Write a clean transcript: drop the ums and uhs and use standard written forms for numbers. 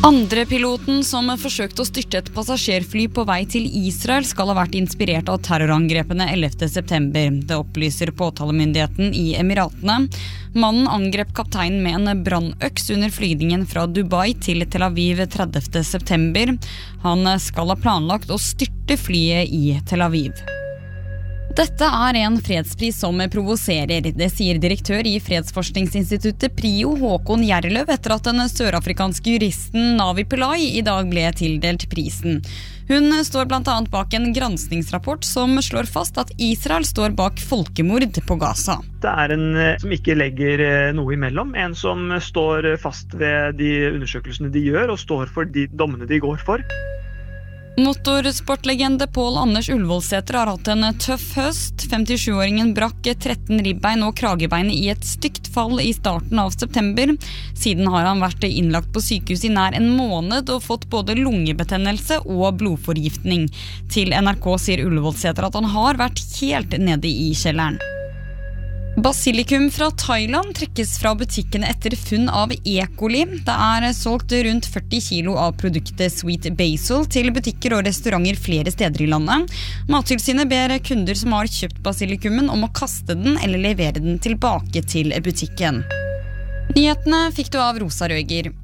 Andre piloten som forsøkte å styrte et passasjerfly på vei til Israel skal ha vært inspirert av terrorangrepene 11. september. Det opplyser påtalemyndigheten i Emiratene. Mannen angrep kapteinen med en brannøks under flygningen fra Dubai til Tel Aviv 30. september. Han skal ha planlagt å styrte flyet i Tel Aviv. Dette en fredspris som provoserer, det sier direktør i fredsforskningsinstituttet PRIO Håkon Gjerløv etter at den sørafrikanske juristen Navi Pillay i dag ble tildelt prisen. Hun står blant annet bak en granskningsrapport som slår fast at Israel står bak folkemord på Gaza. Det en som ikke legger noe imellom, en som står fast ved de undersøkelsene de gjør og står for de dommene de går for. Motorsportlegende Pål Anders Ullevålsæter har hatt en tøff høst. 57-åringen brakk 13 ribbein og kragebein i et stygt fall i starten av september. Siden har han vært innlagt på sykehus i nær en måned og fått både lungebetennelse og blodforgiftning. Til NRK sier Ullevålsæter at han har vært helt nede i kjelleren. Basilikum fra Thailand trekkes fra butikkene etter funn av E. coli. Det solgt rundt 40 kilo av produktet Sweet Basil til butikker og restauranter flere steder i landet. Mattilsynet ber kunder som har kjøpt basilikumen om å kaste den eller levere den tilbake til butikken. Nyhetene fikk du av Rosa Røger.